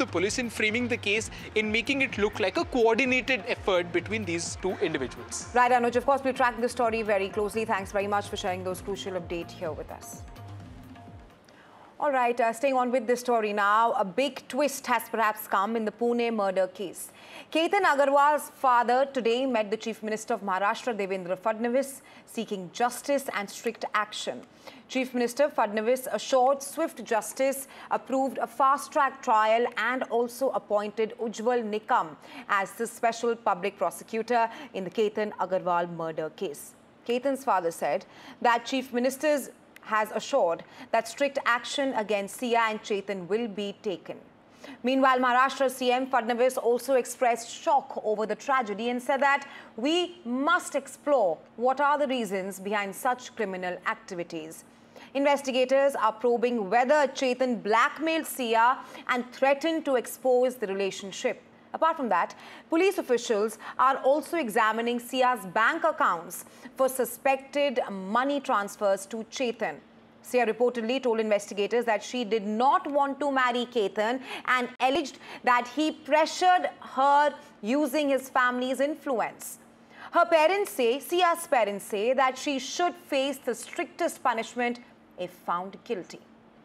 police in framing the case, in making it look like a coordinated effort between these two individuals. Right, Anuj. Of course, we're tracking the story very closely. Thanks very much for sharing those crucial updates here with us. All right, staying on with this story now, a big twist has perhaps come in the Pune murder case. Ketan Agarwal's father today met the Chief Minister of Maharashtra, Devendra Fadnavis, seeking justice and strict action. Chief Minister Fadnavis assured swift justice, approved a fast-track trial and also appointed Ujjwal Nikam as the special public prosecutor in the Ketan Agarwal murder case. Ketan's father said that Chief Minister's has assured that strict action against Sia and Chetan will be taken. Meanwhile, Maharashtra CM Fadnavis also expressed shock over the tragedy and said that we must explore what are the reasons behind such criminal activities. Investigators are probing whether Chetan blackmailed Sia and threatened to expose the relationship. Apart from that, police officials are also examining Sia's bank accounts for suspected money transfers to Chetan. Sia reportedly told investigators that she did not want to marry Ketan and alleged that he pressured her using his family's influence. Her parents say, Sia's parents say, that she should face the strictest punishment if found guilty.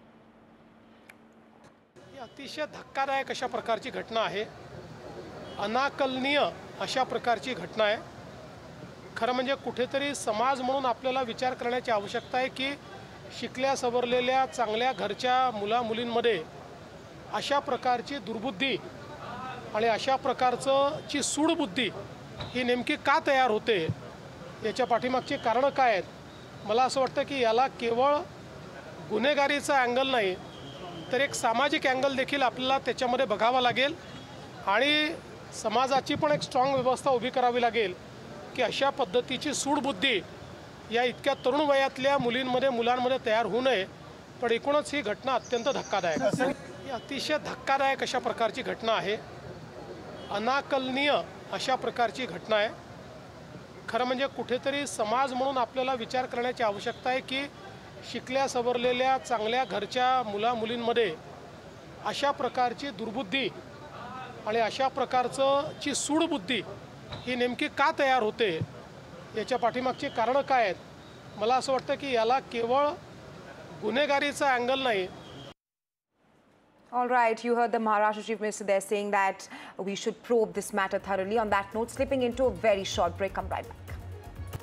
अतिशय धक्कादायक अशा प्रकारची घटना आहे. अनाकलनीय अशा प्रकारची घटना आहे. खरं म्हणजे कुठेतरी समाज म्हणून आपल्याला विचार करण्याची आवश्यकता आहे की शिकल्या सवरलेल्या चांगल्या घरच्या मुला-मुलींमध्ये अशा प्रकारची दुर्बुद्धी आणि अशा प्रकारची सूडबुद्धी ही नेमकी का तयार होते, याच्या पाठीमागची कारणं काय आहेत. मला असं वाटतं की याला केवळ गुन्हेगारीचा अँगल नाही तर एक सामाजिक अँगल देखील आपल्याला त्याच्यामध्ये बघावा लागेल आणि समाजाची पण एक स्ट्रॉंग व्यवस्था उभी करावी लागेल की अशा पद्धतीची सूडबुद्धी या इतक्या तरुण वयातल्या मुलींमध्ये मुलांमध्ये तयार होऊ नये. पण एकूणच ही घटना अत्यंत धक्कादायक आहे. ही अतिशय धक्कादायक अशा प्रकारची घटना आहे. अनाकलनीय अशा प्रकारची घटना आहे. खरं म्हणजे कुठेतरी समाज म्हणून आपल्याला विचार करण्याची आवश्यकता आहे की शिकल्या सवरलेल्या चांगल्या घरच्या मुला-मुलींमध्ये अशा प्रकारची दुर्बुद्धी आणि अशा प्रकारची सूडबुद्धी ही नेमकी का तयार होते, याच्या पाठीमागची कारणं काय आहेत. मला असं वाटतं की याला केवळ गुन्हेगारीचा अँगल नाही. All right, you heard the Maharashtra Chief Minister there saying that we should probe this matter thoroughly. On that note, slipping into a very short break. Come right back.